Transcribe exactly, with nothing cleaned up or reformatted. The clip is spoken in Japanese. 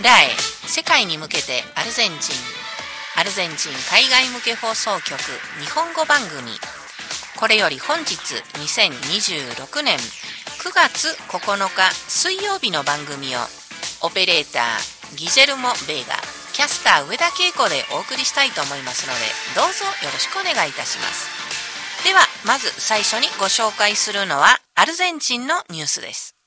ラエ世界に向けてアルゼンチンアルゼンチン海外向け放送局日本語番組。これより本日にせんにじゅうろくねんくがつここのか水曜日の番組をオペレーターギジェルモ・ベーガ、キャスター上田恵子でお送りしたいと思いますので、どうぞよろしくお願いいたします。ではまず最初にご紹介するのはアルゼンチンのニュースです。